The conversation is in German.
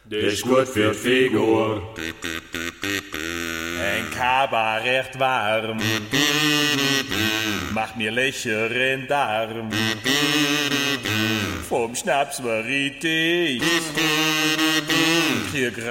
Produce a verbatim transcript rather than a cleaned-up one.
der ist gut für die Figur. Ein Kabarett warm, macht mir Löcher in Darm. Vom Schnaps war ich dicht, krieg